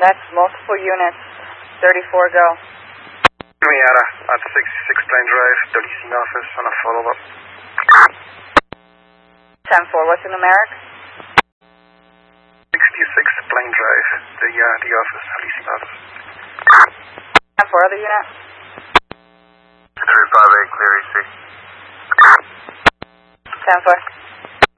That's multiple units. 34, go. Miata at 66 Plain Drive, WC office on a follow-up. 10-4, what's the numeric? 66 Plain Drive, the office, leasing office. 10-4, other unit? 358, clear EC. 10-4.